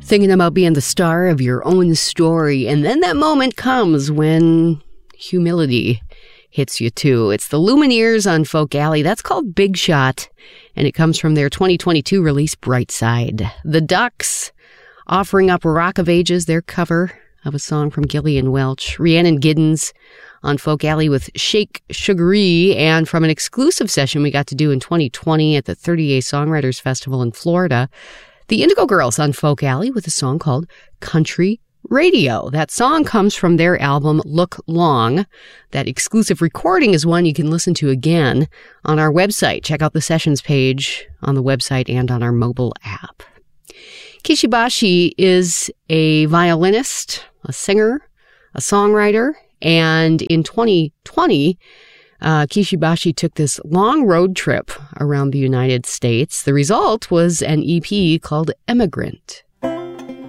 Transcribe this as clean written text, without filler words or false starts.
thinking about being the star of your own story. And then that moment comes when humility hits you too. It's the Lumineers on Folk Alley. That's called Big Shot, and it comes from their 2022 release, Brightside. The Ducks offering up Rock of Ages, their cover of a song from Gillian Welch. Rhiannon Giddens on Folk Alley with Shake Sugaree, and from an exclusive session we got to do in 2020 at the 30A Songwriters Festival in Florida, the Indigo Girls on Folk Alley with a song called Country Radio. That song comes from their album Look Long. That exclusive recording is one you can listen to again on our website. Check out the sessions page on the website and on our mobile app. Kishi Bashi is a violinist, a singer, a songwriter, and in 2020, Kishi Bashi took this long road trip around the United States. The result was an EP called Emigrant.